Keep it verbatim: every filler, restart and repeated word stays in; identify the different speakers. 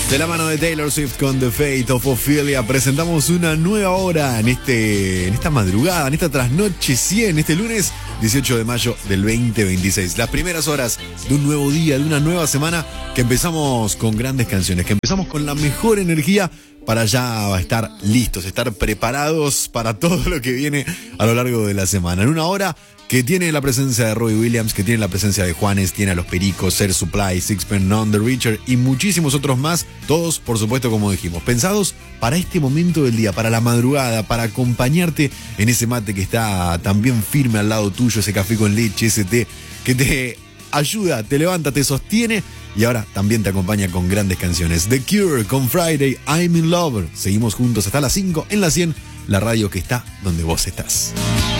Speaker 1: De la mano de Taylor Swift con The Fate of Ophelia, presentamos una nueva hora en, este, en esta madrugada, en esta trasnoche cien, este lunes dieciocho de mayo del veinte veintiséis. Las primeras horas de un nuevo día, de una nueva semana, que empezamos con grandes canciones, que empezamos con la mejor energía para ya estar listos, estar preparados para todo lo que viene a lo largo de la semana. En una hora que tiene la presencia de Robbie Williams, que tiene la presencia de Juanes, tiene a Los Pericos, Air Supply, Sixpence None the Richer y muchísimos otros más. Todos, por supuesto, como dijimos, pensados para este momento del día, para la madrugada, para acompañarte en ese mate que está también firme al lado tuyo, ese café con leche, ese té que te ayuda, te levanta, te sostiene y ahora también te acompaña con grandes canciones. The Cure con Friday, I'm in Love. Seguimos juntos hasta las cinco en la cien, la radio que está donde vos estás.